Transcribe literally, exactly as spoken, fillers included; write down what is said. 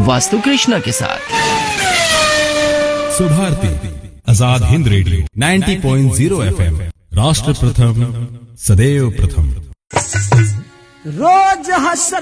वास्तु कृष्णा के साथ। सुभारती आजाद हिंद रेडियो नब्बे पॉइंट शून्य एफएम, राष्ट्र प्रथम सदैव प्रथम। रोज हस